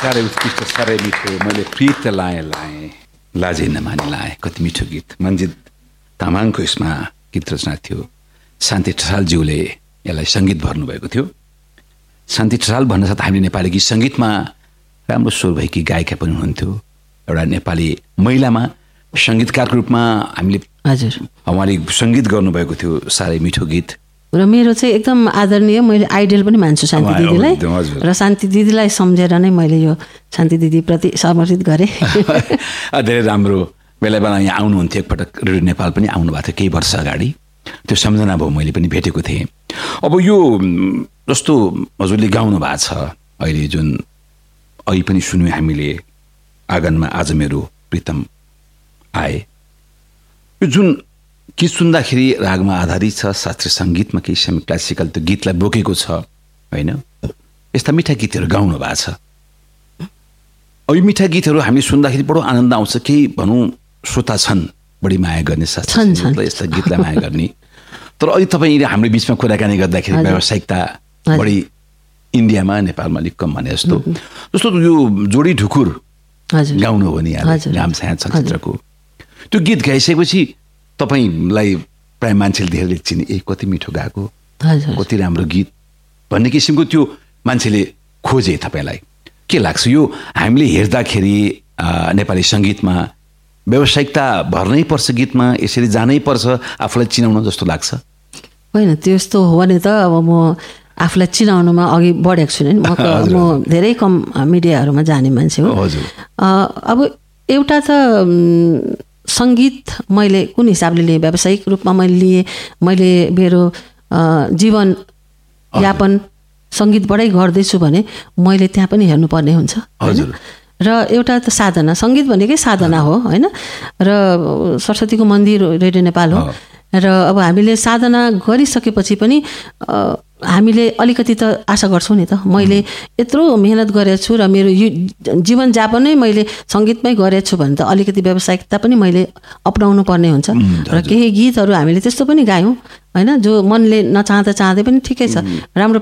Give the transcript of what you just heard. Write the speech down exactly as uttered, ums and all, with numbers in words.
साह्रै उत्कृष्ट साह्रै मिठो मैले प्रीत लाएँ लाएँ लाजै नमानी लाएँ कति मिठो गीत मन्जित तामाङको यसमा गीत रचना थियो। शान्ति ठटालज्यूले यसलाई सङ्गीत भर्नुभएको थियो। शान्ति ठटाल भन्न साथ हामीले नेपाली गीत सङ्गीतमा राम्रो स्वर भएकी गायिका पनि हुनुहुन्थ्यो। एउटा नेपाली महिलामा सङ्गीतकारको रूपमा हामीले हजुर उहाँले सङ्गीत गर्नुभएको थियो साह्रै मिठो गीत। र मेरो चाहिँ एकदम आदरणीय मैले आइडल पनि मान्छु शान्ति दिदीलाई र शान्ति दिदीलाई सम्झेर नै मैले यो शान्ति दिदीप्रति समर्पित गरेँ। धेरै राम्रो बेला बेला यहाँ आउनुहुन्थ्यो एकपटक रेडियो नेपाल पनि आउनुभएको थियो केही वर्ष अगाडि त्यो सम्झना भयो मैले पनि भेटेको थिएँ। अब यो जस्तो हजुरले गाउनु भएको छ अहिले जुन अहिले पनि सुन्यौँ हामीले आँगनमा आज मेरो प्रितम आए यो जुन गीत सुन्दाखेरि रागमा आधारित छ शास्त्रीय सङ्गीतमा केही समय क्लासिकल त्यो गीतलाई बोकेको छ होइन यस्ता मिठा गीतहरू गाउनु भएको छ। अब यो मिठा गीतहरू हामीले सुन्दाखेरि बडो आनन्द आउँछ। केही भनौँ श्रोता छन् बढी माया गर्ने शास्त्रीय यस्ता गीतलाई माया गर्ने तर अहिले तपाईँ हाम्रो बिचमा कुराकानी गर्दाखेरि व्यावसायिकता बढी इन्डियामा नेपालमा अलिक कम भने जस्तो जस्तो यो जोडी ढुकुर गाउनु हो नि घाम छाया चलचित्रको त्यो गीत गाइसकेपछि तपाईँलाई प्रायः मान्छेले धेरै चिने ए कति मिठो गाएको कति राम्रो गीत भन्ने किसिमको त्यो मान्छेले खोजे तपाईँलाई के लाग्छ यो हामीले हेर्दाखेरि नेपाली सङ्गीतमा व्यावसायिकता भर्नै पर्छ गीतमा यसरी जानै पर्छ आफूलाई चिनाउन जस्तो लाग्छ? होइन त्यस्तो हो भने त अब म आफूलाई चिनाउनुमा अघि बढेको छुइनँ नि म म धेरै कम मिडियाहरूमा जाने मान्छे हो। अब एउटा त सङ्गीत मैले कुन हिसाबले लिएँ व्यावसायिक रूपमा मैले लिएँ मैले मेरो जीवन यापन सङ्गीतबाटै गर्दैछु भने मैले त्यहाँ पनि हेर्नुपर्ने हुन्छ र एउटा त साधना सङ्गीत भनेकै साधना हो होइन र सरस्वतीको मन्दिर रेडियो नेपाल हो र अब हामीले साधना गरिसकेपछि पनि हामीले अलिकति त आशा गर्छौँ नि त मैले यत्रो मेहनत गरेको छु र मेरो जीवनयापनै मैले सङ्गीतमै गरेको छु भने त अलिकति व्यावसायिकता पनि मैले अपनाउनु पर्ने हुन्छ र केही गीतहरू हामीले त्यस्तो पनि गायौँ होइन जो मनले नचाहँदा चाहँदै पनि ठिकै छ राम्रो